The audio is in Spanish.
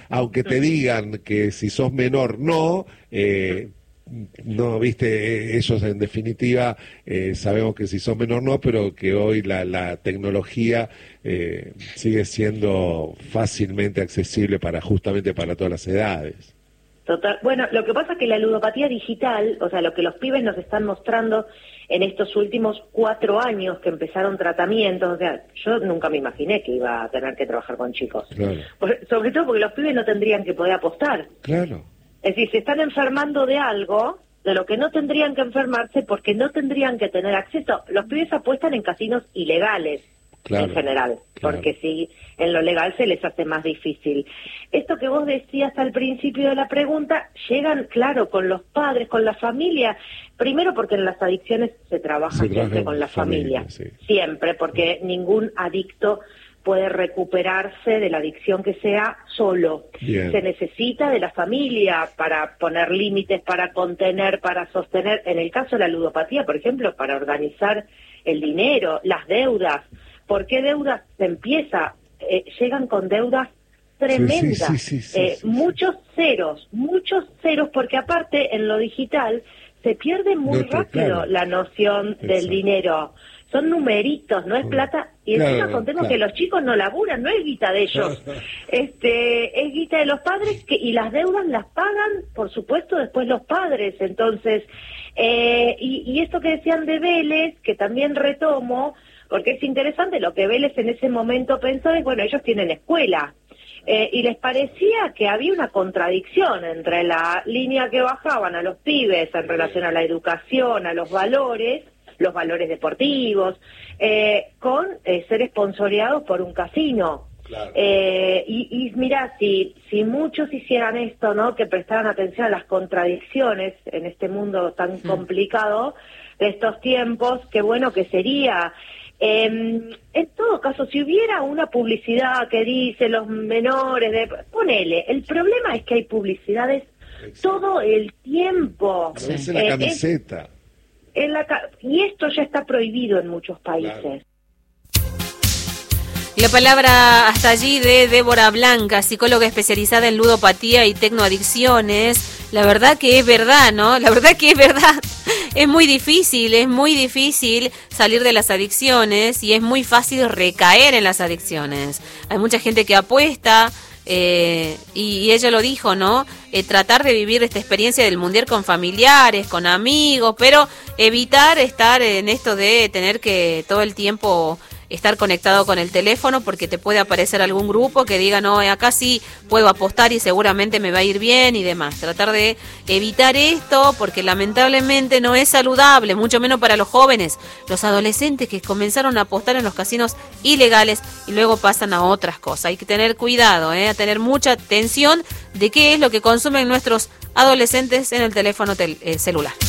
aunque te digan que si sos menor no, no, viste, ellos en definitiva sabemos que si sos menor no, pero que hoy la tecnología sigue siendo fácilmente accesible justamente para todas las edades. Total. Bueno, lo que pasa es que la ludopatía digital, o sea, lo que los pibes nos están mostrando en estos últimos 4 años que empezaron tratamientos, o sea, yo nunca me imaginé que iba a tener que trabajar con chicos. Claro. Sobre todo porque los pibes no tendrían que poder apostar. Claro. Es decir, se están enfermando de algo de lo que no tendrían que enfermarse porque no tendrían que tener acceso. Los pibes apuestan en casinos ilegales, claro, en general, claro, porque si en lo legal se les hace más difícil. Esto que vos decías al principio de la pregunta, llegan, claro, con los padres, con la familia, primero porque en las adicciones se trabaja siempre con la familia, sí, siempre, porque ningún adicto puede recuperarse de la adicción que sea solo. Bien. Se necesita de la familia para poner límites, para contener, para sostener. En el caso de la ludopatía, por ejemplo, para organizar el dinero, las deudas. ¿Por qué deudas se empieza? Llegan con deudas tremendas, sí, muchos ceros, porque aparte en lo digital se pierde muy rápido, claro, la noción del dinero. Son numeritos, no es plata, y encima contemos que los chicos no laburan, no es guita de ellos, es guita de los padres, y las deudas las pagan, por supuesto, después los padres. Entonces, y esto que decían de Vélez, que también retomo, porque es interesante, lo que Vélez en ese momento pensó es, bueno, ellos tienen escuela, y les parecía que había una contradicción entre la línea que bajaban a los pibes en relación a la educación, a los valores deportivos, con ser esponsoreados por un casino. Claro. Y mirá, si muchos hicieran esto, ¿no?, que prestaran atención a las contradicciones en este mundo tan complicado de estos tiempos, qué bueno que sería. En todo caso, si hubiera una publicidad que dice los menores, ponele, el problema es que hay publicidades todo el tiempo. Es la camiseta. Y esto ya está prohibido en muchos países. Claro. La palabra hasta allí de Débora Blanca, psicóloga especializada en ludopatía y tecnoadicciones. La verdad que es verdad, ¿no? La verdad que es verdad. Es muy difícil salir de las adicciones y es muy fácil recaer en las adicciones. Hay mucha gente que apuesta, y ella lo dijo, ¿no? Tratar de vivir esta experiencia del mundial con familiares, con amigos, pero evitar estar en esto de tener que todo el tiempo estar conectado con el teléfono, porque te puede aparecer algún grupo que diga, no, acá sí puedo apostar y seguramente me va a ir bien y demás. Tratar de evitar esto, porque lamentablemente no es saludable, mucho menos para los jóvenes, los adolescentes que comenzaron a apostar en los casinos ilegales y luego pasan a otras cosas. Hay que tener cuidado, a tener mucha atención de qué es lo que consumen nuestros adolescentes en el teléfono celular.